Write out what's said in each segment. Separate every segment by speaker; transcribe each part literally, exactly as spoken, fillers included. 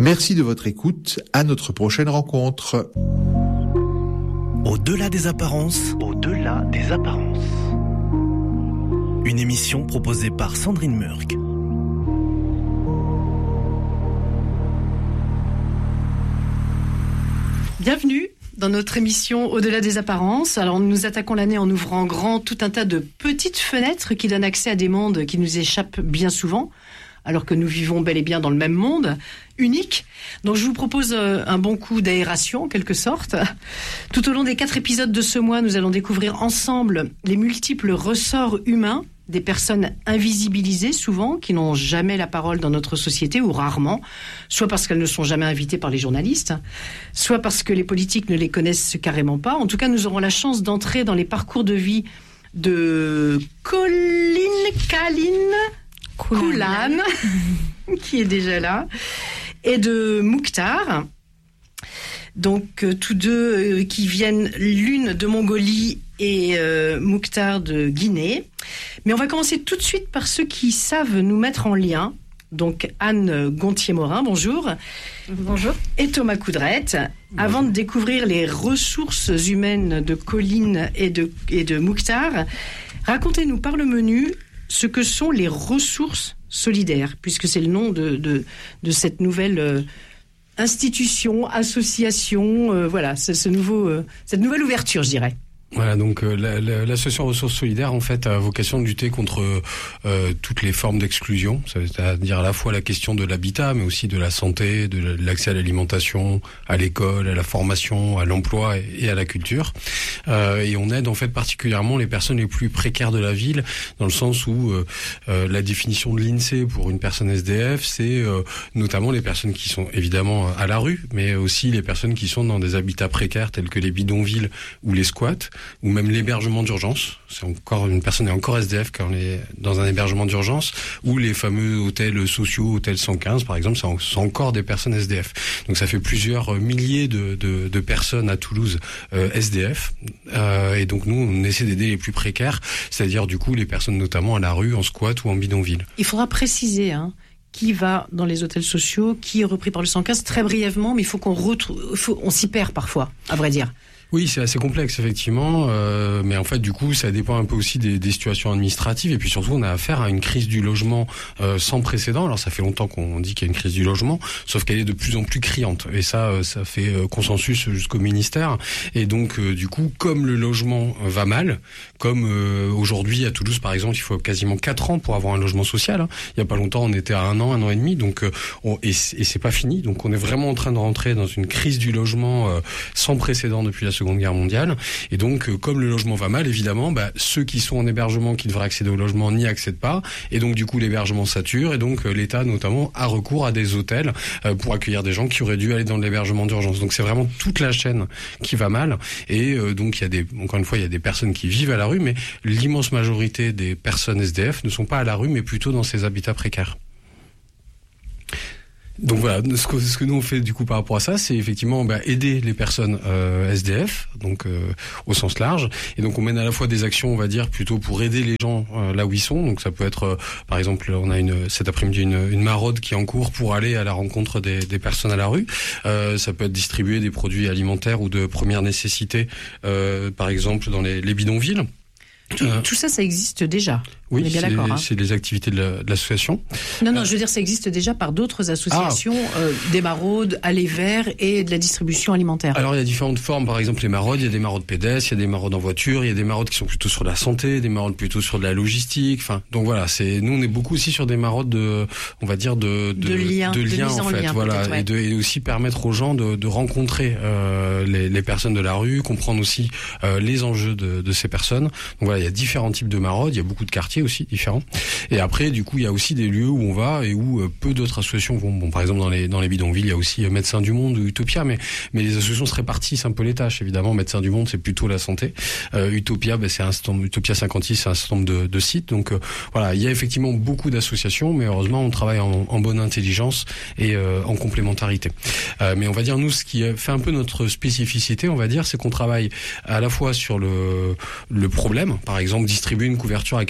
Speaker 1: Merci de votre écoute. À notre prochaine rencontre.
Speaker 2: Au-delà des apparences. Au-delà des apparences. Une émission proposée par Sandrine Murk.
Speaker 3: Bienvenue dans notre émission Au-delà des apparences. Alors nous attaquons l'année en ouvrant grand tout un tas de petites fenêtres qui donnent accès à des mondes qui nous échappent bien souvent, alors que nous vivons bel et bien dans le même monde, unique. Donc je vous propose un bon coup d'aération, en quelque sorte. Tout au long des quatre épisodes de ce mois, nous allons découvrir ensemble les multiples ressorts humains des personnes invisibilisées, souvent, qui n'ont jamais la parole dans notre société, ou rarement, soit parce qu'elles ne sont jamais invitées par les journalistes, soit parce que les politiques ne les connaissent carrément pas. En tout cas, nous aurons la chance d'entrer dans les parcours de vie de Colline Kaline Koulan, qui est déjà là, et de Mouktar. Donc, euh, tous deux euh, qui viennent, l'une de Mongolie et euh, Mouktar de Guinée. Mais on va commencer tout de suite par ceux qui savent nous mettre en lien. Donc, Anne Gontier-Morin, bonjour.
Speaker 4: Bonjour.
Speaker 3: Et Thomas Coudrette. Bonjour. Avant de découvrir les ressources humaines de Colline et de, et de Mouktar, racontez-nous par le menu ce que sont les ressources solidaires, puisque c'est le nom de, de, de cette nouvelle euh, institution, association, euh, voilà, c'est ce nouveau, euh, cette nouvelle ouverture, je dirais.
Speaker 5: Voilà, donc euh, la, la, l'association Ressources Solidaires en fait a vocation de lutter contre euh, toutes les formes d'exclusion, c'est-à-dire à la fois la question de l'habitat, mais aussi de la santé, de l'accès à l'alimentation, à l'école, à la formation, à l'emploi et, et à la culture. Euh, et on aide en fait particulièrement les personnes les plus précaires de la ville, dans le sens où euh, euh, la définition de l'INSEE pour une personne S D F, c'est euh, notamment les personnes qui sont évidemment à la rue, mais aussi les personnes qui sont dans des habitats précaires tels que les bidonvilles ou les squats, ou même l'hébergement d'urgence. C'est encore une personne est encore S D F quand elle est dans un hébergement d'urgence, ou les fameux hôtels sociaux, hôtel cent quinze par exemple, c'est encore des personnes S D F. Donc ça fait plusieurs milliers de, de, de personnes à Toulouse euh, S D F. Euh, et donc nous, on essaie d'aider les plus précaires, c'est-à-dire du coup les personnes notamment à la rue, en squat ou en bidonville.
Speaker 3: Il faudra préciser, hein, qui va dans les hôtels sociaux, qui est repris par le cent quinze, très brièvement, mais il faut qu'on retrouve, faut, on s'y perd parfois, à vrai dire.
Speaker 5: Oui, c'est assez complexe effectivement, euh, mais en fait du coup ça dépend un peu aussi des, des situations administratives, et puis surtout on a affaire à une crise du logement euh, sans précédent. Alors ça fait longtemps qu'on dit qu'il y a une crise du logement, sauf qu'elle est de plus en plus criante, et ça euh, ça fait euh, consensus jusqu'au ministère. Et donc euh, du coup, comme le logement euh, va mal, comme euh, aujourd'hui à Toulouse par exemple, il faut quasiment quatre ans pour avoir un logement social, hein. Il y a pas longtemps on était à un an, un an et demi, donc euh, on, et, et c'est pas fini. Donc on est vraiment en train de rentrer dans une crise du logement euh, sans précédent depuis la Seconde Guerre mondiale. Et donc, euh, comme le logement va mal, évidemment, bah, ceux qui sont en hébergement, qui devraient accéder au logement, n'y accèdent pas. Et donc, du coup, l'hébergement sature. Et donc, euh, l'État, notamment, a recours à des hôtels euh, pour accueillir des gens qui auraient dû aller dans l'hébergement d'urgence. Donc, c'est vraiment toute la chaîne qui va mal. Et euh, donc, il y a des, encore une fois, il y a des personnes qui vivent à la rue, mais l'immense majorité des personnes S D F ne sont pas à la rue, mais plutôt dans ces habitats précaires. Donc voilà, ce que, ce que nous on fait du coup par rapport à ça, c'est effectivement bah, aider les personnes euh, S D F, donc euh, au sens large. Et donc on mène à la fois des actions, on va dire, plutôt pour aider les gens euh, là où ils sont. Donc ça peut être, euh, par exemple, on a une cet après-midi une, une maraude qui est en cours pour aller à la rencontre des, des personnes à la rue. Euh, ça peut être distribuer des produits alimentaires ou de première nécessité, euh, par exemple dans les, les bidonvilles.
Speaker 3: Tout, euh, tout ça, ça existe déjà.
Speaker 5: Oui,
Speaker 3: on est bien
Speaker 5: c'est,
Speaker 3: d'accord, hein.
Speaker 5: c'est les activités de, la, de l'association.
Speaker 3: Non, non, euh, je veux dire, ça existe déjà par d'autres associations, ah. euh, des maraudes, aller vers et de la distribution alimentaire.
Speaker 5: Alors, il y a différentes formes. Par exemple, les maraudes, il y a des maraudes pédestres, il y a des maraudes en voiture, il y a des maraudes qui sont plutôt sur la santé, des maraudes plutôt sur de la logistique. Enfin, donc voilà, c'est nous, on est beaucoup aussi sur des maraudes de, on va dire de de,
Speaker 3: de liens,
Speaker 5: de liens
Speaker 3: de
Speaker 5: en, en fait,
Speaker 3: lien,
Speaker 5: voilà,
Speaker 3: ouais.
Speaker 5: et, de, et aussi permettre aux gens de, de rencontrer euh, les, les personnes de la rue, comprendre aussi euh, les enjeux de, de ces personnes. Donc voilà, il y a différents types de maraudes, il y a beaucoup de quartiers aussi différents. Et après, du coup, il y a aussi des lieux où on va et où euh, peu d'autres associations vont. Bon, par exemple, dans les dans les bidonvilles, il y a aussi euh, Médecins du Monde ou Utopia, mais mais les associations se répartissent un peu les tâches. Évidemment, Médecins du Monde, c'est plutôt la santé. Euh, Utopia, ben, c'est un certain nombre, Utopia cinquante-six, c'est un certain nombre de, de sites. Donc euh, voilà, il y a effectivement beaucoup d'associations, mais heureusement, on travaille en, en bonne intelligence et euh, en complémentarité. Euh, mais on va dire nous, ce qui fait un peu notre spécificité, on va dire, c'est qu'on travaille à la fois sur le le problème, par exemple, distribuer une couverture à quelqu'un à la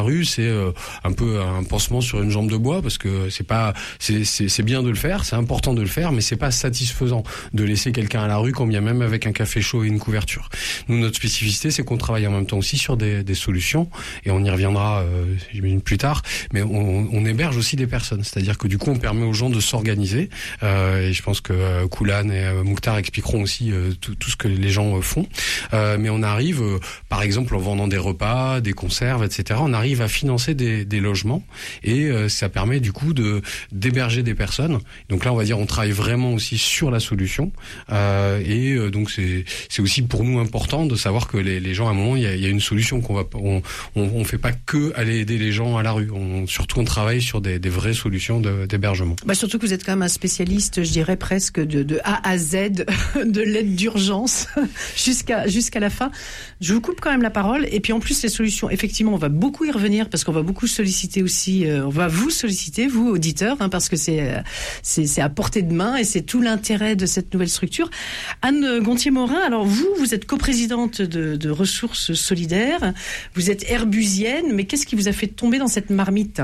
Speaker 5: rue, c'est euh, un peu un pansement sur une jambe de bois, parce que c'est pas, c'est, c'est, c'est bien de le faire, c'est important de le faire, mais c'est pas satisfaisant de laisser quelqu'un à la rue, quand bien même avec un café chaud et une couverture. Nous, notre spécificité, c'est qu'on travaille en même temps aussi sur des, des solutions, et on y reviendra, euh, j'imagine plus tard, mais on, on héberge aussi des personnes, c'est-à-dire que du coup, on permet aux gens de s'organiser, euh, et je pense que euh, Koulan et euh, Mouktar expliqueront aussi euh, tout, tout ce que les gens euh, font, euh, mais on arrive, euh, par exemple, en vendant des repas, des conserves, et cetera, on arrive à financer des, des logements, et euh, ça permet du coup de d'héberger des personnes. Donc là, on va dire, on travaille vraiment aussi sur la solution, euh, et euh, donc c'est c'est aussi pour nous important de savoir que les, les gens, à un moment, il y a, il y a une solution, qu'on va, on, on, on fait pas que aller aider les gens à la rue. On, surtout, on travaille sur des, des vraies solutions de, d'hébergement.
Speaker 3: Bah surtout que vous êtes quand même un spécialiste, je dirais presque de, de A à Z, de l'aide d'urgence jusqu'à jusqu'à la fin. Je vous coupe quand même la parole. Et puis en plus, les solutions, effectivement, on va beaucoup y revenir parce qu'on va beaucoup solliciter aussi, euh, on va vous solliciter, vous auditeurs, hein, parce que c'est, c'est c'est à portée de main et c'est tout l'intérêt de cette nouvelle structure. Anne Gontier-Morin, alors vous, vous êtes coprésidente de, de Ressources Solidaires, vous êtes herbusienne, mais qu'est-ce qui vous a fait tomber dans cette marmite?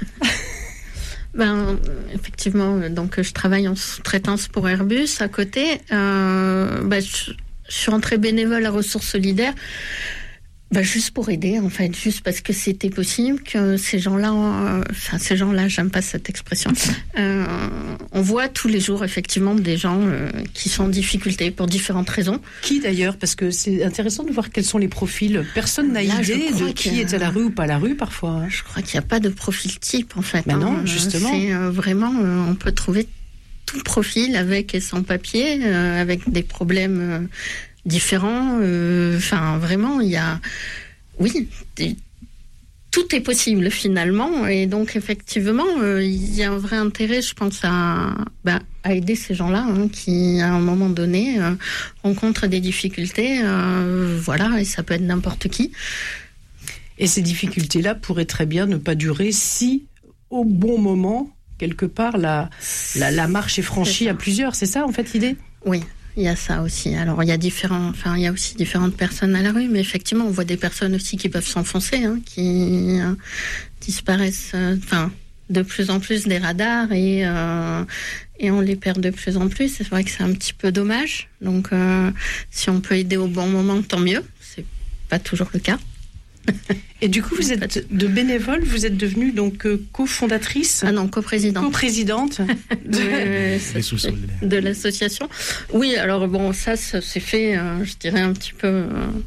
Speaker 4: Ben, effectivement, donc je travaille en sous-traitance pour Airbus à côté. Euh, ben, je, je suis entrée bénévole à Ressources Solidaires, ben, juste pour aider, en fait, juste parce que c'était possible que ces gens-là, euh, enfin ces gens-là, j'aime pas cette expression. Euh, on voit tous les jours effectivement des gens euh, qui sont en difficulté pour différentes raisons.
Speaker 3: Qui d'ailleurs, parce que c'est intéressant de voir quels sont les profils. Personne n'a
Speaker 4: Là,
Speaker 3: idée de qui est à la rue ou pas à la rue parfois. Hein.
Speaker 4: Je crois qu'il n'y a pas de profil type en fait.
Speaker 3: Ben non,
Speaker 4: hein.
Speaker 3: justement.
Speaker 4: C'est euh, vraiment, euh, on peut trouver tout profil avec et sans papier, euh, avec des problèmes euh, différents. Enfin, euh, vraiment, il y a, oui, des, tout est possible finalement, et donc effectivement, euh, il y a un vrai intérêt, je pense, à, bah, à aider ces gens-là hein, qui, à un moment donné, euh, rencontrent des difficultés. Euh, voilà, et ça peut être n'importe qui.
Speaker 3: Et ces difficultés-là pourraient très bien ne pas durer si, au bon moment, quelque part, la, la, la marche est franchie à plusieurs. C'est ça, en fait, l'idée ?
Speaker 4: Oui. Il y a ça aussi. Alors, il y a différents, enfin, il y a aussi différentes personnes à la rue, mais effectivement, on voit des personnes aussi qui peuvent s'enfoncer, hein, qui euh, disparaissent, euh, enfin, de plus en plus des radars et euh, et on les perd de plus en plus. C'est vrai que c'est un petit peu dommage. Donc, euh, si on peut aider au bon moment, tant mieux. C'est pas toujours le cas.
Speaker 3: Et du coup, vous êtes de bénévole, vous êtes devenue donc euh, cofondatrice.
Speaker 4: Ah non, coprésidente.
Speaker 3: Coprésidente
Speaker 4: de, de, de l'association. Oui, alors bon, ça, ça s'est fait, euh, je dirais un petit peu euh...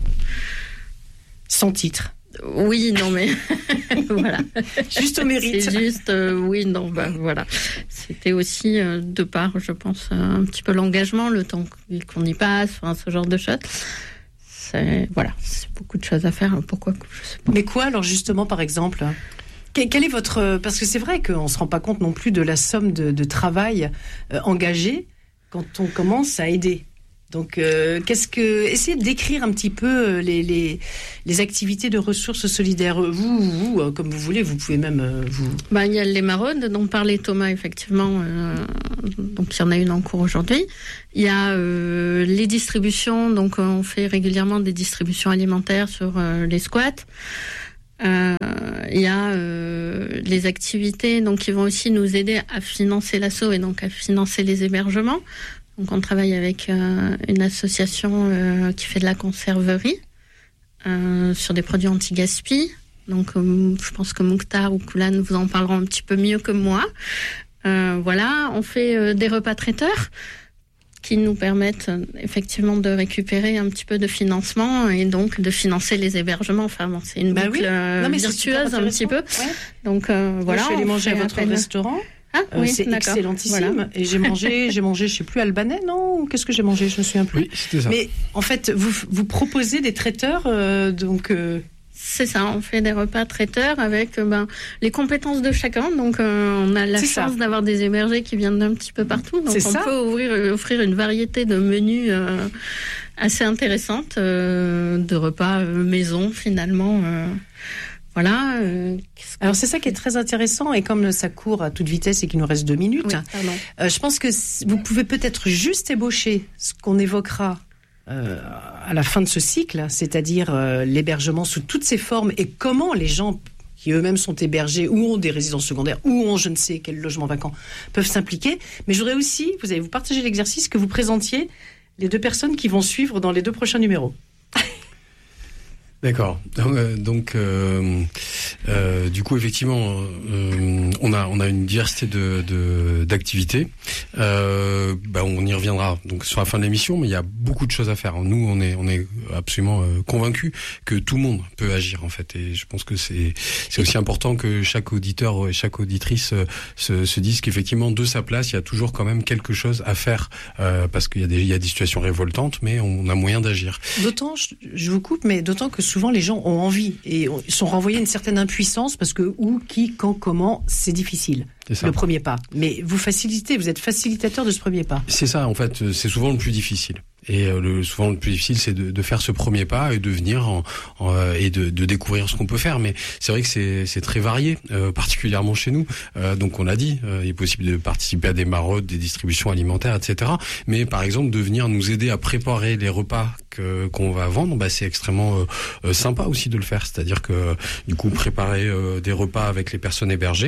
Speaker 3: sans titre.
Speaker 4: Oui, non, mais voilà.
Speaker 3: Juste au mérite.
Speaker 4: C'est juste, euh, oui, non, bah voilà. C'était aussi euh, de part, je pense, euh, un petit peu l'engagement, le temps qu'on y passe, enfin, ce genre de choses. C'est, voilà, c'est beaucoup de choses à faire. Pourquoi je sais pas.
Speaker 3: Mais quoi, alors justement, par exemple ? Quel est votre... Parce que c'est vrai qu'on ne se rend pas compte non plus de la somme de, de travail euh, engagé quand on commence à aider. Donc, euh, qu'est-ce que... Essayez de décrire un petit peu les, les, les activités de Ressources Solidaires. Vous, vous euh, comme vous voulez, vous pouvez même... Euh, vous...
Speaker 4: Ben, il y a les maraudes dont parlait Thomas, effectivement. Euh, donc, il y en a une en cours aujourd'hui. Il y a euh, les distributions. Donc, on fait régulièrement des distributions alimentaires sur euh, les squats. Euh, il y a euh, les activités donc, qui vont aussi nous aider à financer l'asso et donc à financer les hébergements. Donc, on travaille avec euh, une association euh, qui fait de la conserverie euh, sur des produits anti-gaspi. Donc, euh, je pense que Mouktar ou Koulan vous en parleront un petit peu mieux que moi. Euh, voilà, on fait euh, des repas traiteurs qui nous permettent euh, effectivement de récupérer un petit peu de financement et donc de financer les hébergements. Enfin, bon, c'est une
Speaker 3: bah
Speaker 4: boucle
Speaker 3: oui.
Speaker 4: euh,
Speaker 3: non, mais
Speaker 4: virtueuse un petit peu.
Speaker 3: Ouais.
Speaker 4: Donc, euh, voilà.
Speaker 3: Moi, je suis allée manger à votre appelle... restaurant.
Speaker 4: Ah,
Speaker 3: euh,
Speaker 4: oui,
Speaker 3: c'est
Speaker 4: d'accord.
Speaker 3: excellentissime.
Speaker 4: Voilà.
Speaker 3: Et j'ai mangé, j'ai mangé, je sais plus, albanais, non? Qu'est-ce que j'ai mangé? Je me souviens plus.
Speaker 5: Oui, c'était ça.
Speaker 3: Mais en fait, vous, vous proposez des traiteurs, euh, donc. Euh...
Speaker 4: C'est ça, on fait des repas traiteurs avec euh, ben, les compétences de chacun. Donc, euh, on a la
Speaker 3: c'est
Speaker 4: chance
Speaker 3: ça.
Speaker 4: d'avoir des hébergés qui viennent d'un petit peu partout. Donc,
Speaker 3: c'est
Speaker 4: on
Speaker 3: ça.
Speaker 4: peut ouvrir, euh, offrir une variété de menus euh, assez intéressante, euh, de repas euh, maison finalement. Euh, Voilà. Euh,
Speaker 3: Alors c'est ça qui est très intéressant, et comme ça court à toute vitesse et qu'il nous reste deux minutes,
Speaker 4: oui,
Speaker 3: euh, je pense que vous pouvez peut-être juste ébaucher ce qu'on évoquera euh, à la fin de ce cycle, c'est-à-dire euh, l'hébergement sous toutes ses formes et comment les gens qui eux-mêmes sont hébergés ou ont des résidences secondaires ou ont je ne sais quel logement vacant, peuvent s'impliquer. Mais je voudrais aussi, vous allez vous partager l'exercice, que vous présentiez les deux personnes qui vont suivre dans les deux prochains numéros.
Speaker 5: D'accord. Donc, euh, euh, du coup, effectivement, euh, on a on a une diversité de, de d'activités. Euh, bah, on y reviendra donc sur la fin de l'émission, mais il y a beaucoup de choses à faire. Nous, on est on est absolument euh, convaincus que tout le monde peut agir en fait, et je pense que c'est c'est aussi important que chaque auditeur et chaque auditrice euh, se se dise qu'effectivement, de sa place, il y a toujours quand même quelque chose à faire, euh, parce qu'il y a des il y a des situations révoltantes, mais on a moyen d'agir.
Speaker 3: D'autant, je, je vous coupe, mais d'autant que souvent les gens ont envie et sont renvoyés à une certaine impuissance parce que où, qui, quand, comment, c'est difficile. C'est le premier pas. Mais vous facilitez, vous êtes facilitateur de ce premier pas.
Speaker 5: C'est ça, en fait, c'est souvent le plus difficile. Et le, souvent le plus difficile, c'est de, de faire ce premier pas et de venir en, en, et de, de découvrir ce qu'on peut faire. Mais c'est vrai que c'est, c'est très varié, euh, particulièrement chez nous. Euh, donc on l'a dit, euh, il est possible de participer à des maraudes, des distributions alimentaires, et cetera. Mais par exemple, de venir nous aider à préparer les repas que, qu'on va vendre, bah, c'est extrêmement euh, euh, sympa aussi de le faire. C'est-à-dire que du coup, préparer euh, des repas avec les personnes hébergées.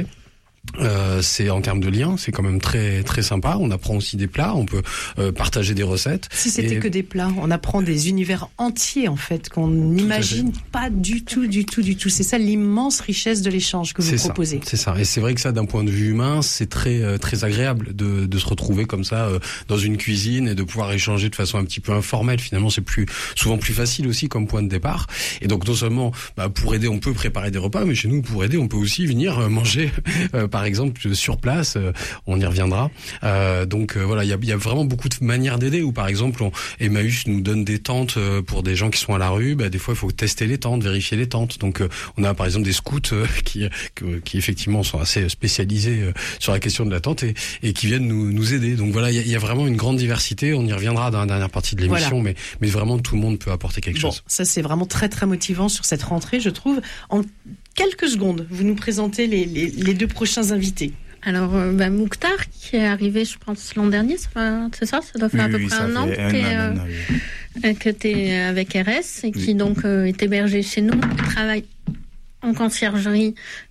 Speaker 5: Euh, c'est en termes de liens, c'est quand même très très sympa. On apprend aussi des plats, on peut euh, partager des recettes.
Speaker 3: Si c'était et... que des plats, on apprend des univers entiers en fait qu'on n'imagine pas du tout, du tout, du tout. C'est ça l'immense richesse de l'échange que vous
Speaker 5: c'est
Speaker 3: proposez.
Speaker 5: Ça, c'est ça. Et c'est vrai que ça, d'un point de vue humain, c'est très euh, très agréable de de se retrouver comme ça euh, dans une cuisine et de pouvoir échanger de façon un petit peu informelle. Finalement, c'est plus souvent plus facile aussi comme point de départ. Et donc non seulement bah, pour aider, on peut préparer des repas, mais chez nous, pour aider, on peut aussi venir euh, manger. Euh, par exemple sur place, euh, on y reviendra. Euh, donc euh, voilà, il y a, y a vraiment beaucoup de manières d'aider. Ou par exemple, on, Emmaüs nous donne des tentes euh, pour des gens qui sont à la rue. Bah, des fois, il faut tester les tentes, vérifier les tentes. Donc euh, on a par exemple des scouts euh, qui, que, qui effectivement sont assez spécialisés euh, sur la question de la tente et, et qui viennent nous, nous aider. Donc voilà, il y, y a vraiment une grande diversité. On y reviendra dans la dernière partie de l'émission, voilà. mais, mais vraiment tout le monde peut apporter quelque
Speaker 3: bon,
Speaker 5: chose.
Speaker 3: Ça c'est vraiment très très motivant sur cette rentrée, je trouve. En quelques secondes, vous nous présentez les, les, les deux prochains invités.
Speaker 4: Alors, euh, bah, Mouktar, qui est arrivé, je pense, l'an dernier, c'est, pas, c'est ça Ça doit faire oui, à peu
Speaker 6: oui,
Speaker 4: près un an,
Speaker 6: un
Speaker 4: que,
Speaker 6: an,
Speaker 4: euh, que tu es avec R S et
Speaker 6: oui.
Speaker 4: qui donc euh, est hébergé chez nous, travaille en conciergerie.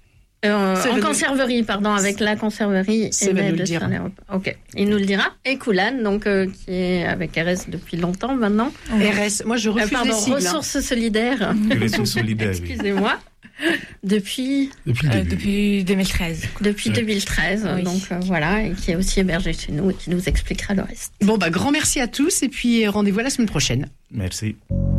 Speaker 4: Euh, en conserverie, pardon, avec la conserverie.
Speaker 3: C'est et le dire.
Speaker 4: Ok, il nous le dira. Et Koulan, donc euh, qui est avec R S depuis longtemps maintenant.
Speaker 3: Oh. R S, moi je refuse euh,
Speaker 4: pardon,
Speaker 3: les sigles.
Speaker 4: Ressources solidaires.
Speaker 6: Ressources solidaires.
Speaker 4: Excusez-moi. Depuis
Speaker 5: depuis,
Speaker 7: euh, depuis deux mille treize.
Speaker 4: Depuis deux mille treize, oui. donc euh, voilà, et qui est aussi hébergé chez nous et qui nous expliquera le reste.
Speaker 3: Bon bah grand merci à tous et puis rendez-vous à la semaine prochaine.
Speaker 6: Merci.